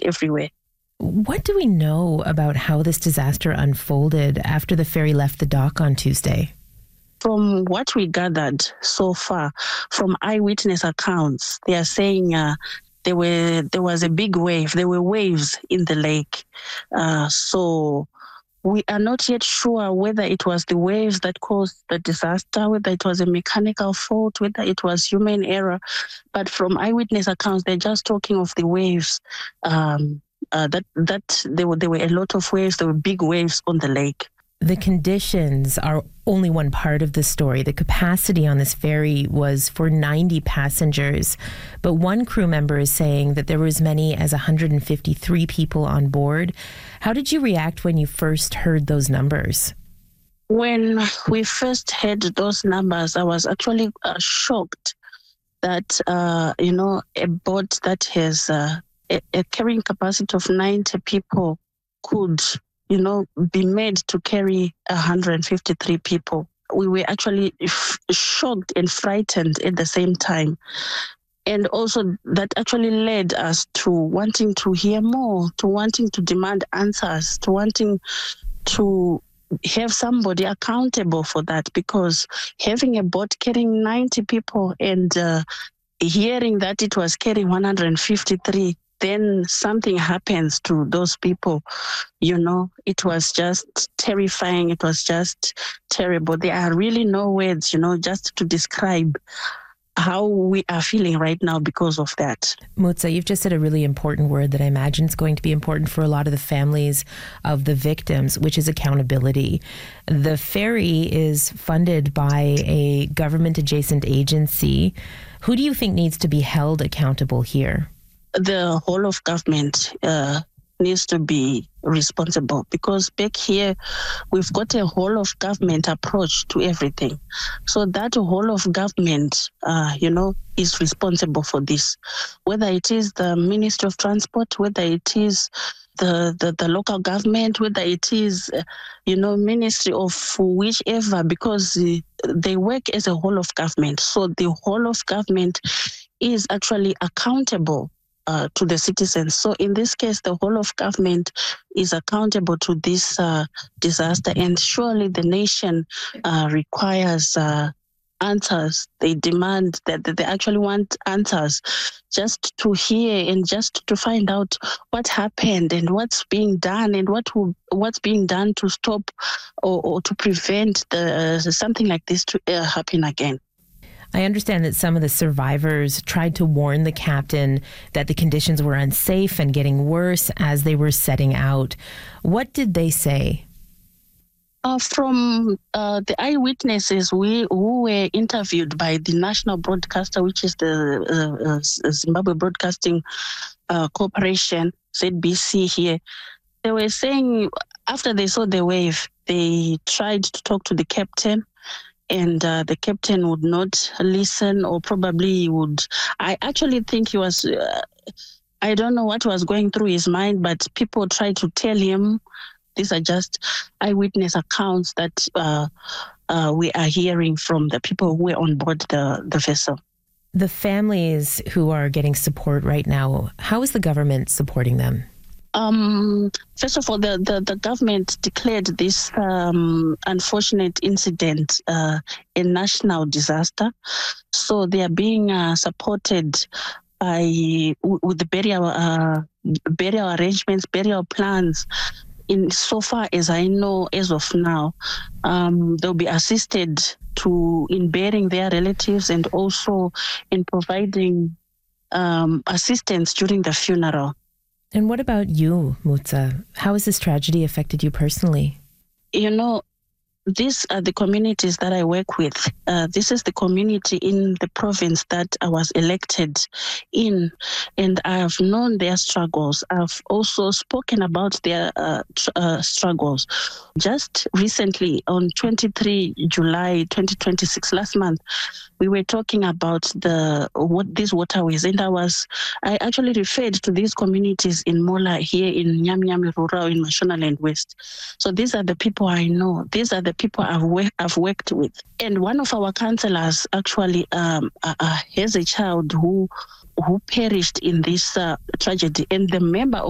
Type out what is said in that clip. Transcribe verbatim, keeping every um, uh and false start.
everywhere. What do we know about how this disaster unfolded after the ferry left the dock on Tuesday? From what we gathered so far, from eyewitness accounts, they are saying uh, there were there was a big wave. There were waves in the lake. Uh, so we are not yet sure whether it was the waves that caused the disaster, whether it was a mechanical fault, whether it was human error. But from eyewitness accounts, they're just talking of the waves. Um, uh, that that there were there were a lot of waves. There were big waves on the lake. The conditions are only one part of the story. The capacity on this ferry was for ninety passengers, but one crew member is saying that there were as many as one hundred fifty-three people on board. How did you react when you first heard those numbers? When we first heard those numbers, I was actually uh, shocked that, uh, you know, a boat that has uh, a, a carrying capacity of ninety people could, you know, be made to carry one hundred fifty-three people. We were actually f- shocked and frightened at the same time. And also that actually led us to wanting to hear more, to wanting to demand answers, to wanting to have somebody accountable for that, because having a boat carrying ninety people and uh, hearing that it was carrying one hundred fifty-three, then something happens to those people. You know, it was just terrifying. It was just terrible. There are really no words, you know, just to describe how we are feeling right now because of that. Mutsa, you've just said a really important word that I imagine is going to be important for a lot of the families of the victims, which is accountability. The ferry is funded by a government-adjacent agency. Who do you think needs to be held accountable here? The whole of government uh, needs to be responsible, because back here we've got a whole of government approach to everything. So that whole of government, uh, you know, is responsible for this. Whether it is the Ministry of Transport, whether it is the, the, the local government, whether it is, uh, you know, Ministry of whichever, because uh, they work as a whole of government. So the whole of government is actually accountable Uh, to the citizens. So in this case, the whole of government is accountable to this uh, disaster, and surely the nation uh, requires uh, answers. They demand that, that they actually want answers, just to hear and just to find out what happened and what's being done and what will, what's being done to stop or, or to prevent the uh, something like this to uh, happen again. I understand that some of the survivors tried to warn the captain that the conditions were unsafe and getting worse as they were setting out. What did they say? Uh, from uh, the eyewitnesses we, who were interviewed by the national broadcaster, which is the uh, uh, Zimbabwe Broadcasting uh, Corporation, Z B C here, they were saying after they saw the wave, they tried to talk to the captain, and uh, the captain would not listen, or probably would. I actually think he was, uh, I don't know what was going through his mind, but people tried to tell him, these are just eyewitness accounts that uh, uh, we are hearing from the people who were on board the, the vessel. The families who are getting support right now, how is the government supporting them? Um, first of all, the, the, the government declared this um, unfortunate incident uh, a national disaster. So they are being uh, supported by with the burial uh, burial arrangements, burial plans. In so far as I know, as of now, um, they'll be assisted to in burying their relatives and also in providing um, assistance during the funeral. And what about you, Mutsa? How has this tragedy affected you personally? You know, these are the communities that I work with. Uh, this is the community in the province that I was elected in, and I have known their struggles. I've also spoken about their uh, tr- uh, struggles. Just recently, on the twenty-third of July twenty twenty-six, last month, we were talking about the what these waterways, and I was I actually referred to these communities in Mola here in Nyamnyami Rural in Mashonaland West. So these are the people I know. These are the people I've, work, I've worked with. And one of our councillors actually um, uh, uh, has a child who who perished in this uh, tragedy, and the member of